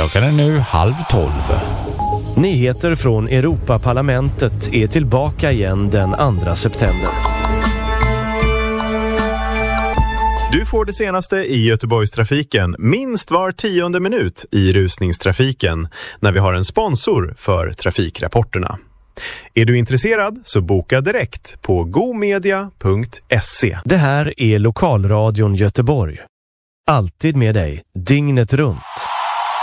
Klockan är nu 11:30. Nyheter från Europaparlamentet är tillbaka igen den 2 september. Du får det senaste i Göteborgstrafiken minst var 10:e minut i rusningstrafiken när vi har en sponsor för trafikrapporterna. Är du intresserad så boka direkt på gomedia.se. Det här är Lokalradion Göteborg. Alltid med dig, dygnet runt.